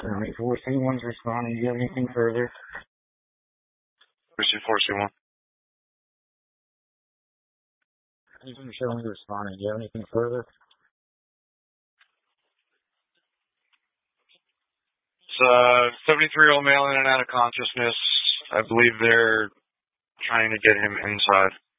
Alright, 4C1's responding. Do you have anything further? 4C1. Anything showing responding. Do you have anything further? It's a 73-year-old male in and out of consciousness. I believe they're trying to get him inside.